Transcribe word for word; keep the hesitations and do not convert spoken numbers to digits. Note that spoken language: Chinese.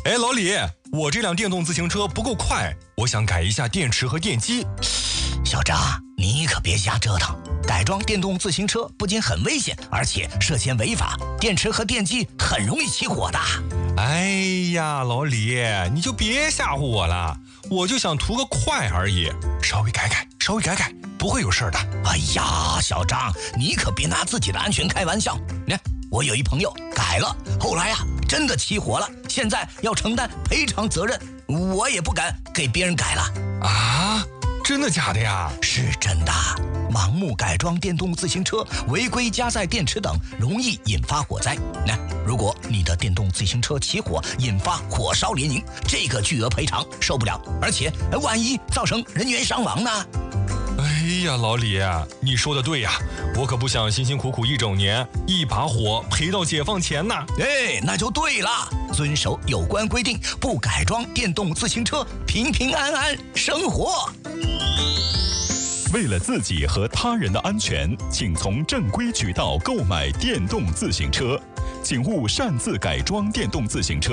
哎，老李，我这辆电动自行车不够快，我想改一下电池和电机。 小张，你可别瞎折腾，改装电动自行车不仅很危险，而且涉嫌违法，电池和电机很容易起火的。 哎呀，老李，你就别吓唬我了，我就想图个快而已，稍微改改，稍微改改，不会有事的。 哎呀，小张，你可别拿自己的安全开玩笑。你看，我有一朋友改了，后来啊，真的起火了，现在要承担赔偿责任，我也不敢给别人改了。 啊？真的假的呀？ 是真的。盲目改装电动自行车，违规加载电池等，容易引发火灾。那如果你的电动自行车起火，引发火烧连营，这个巨额赔偿受不了，而且万一造成人员伤亡呢？ 哎呀，老李，你说的对呀，我可不想辛辛苦苦一整年，一把火赔到解放前呢。 哎，那就对了，遵守有关规定，不改装电动自行车，平平安安生活。 为了自己和他人的安全，请从正规渠道购买电动自行车，请勿擅自改装电动自行车。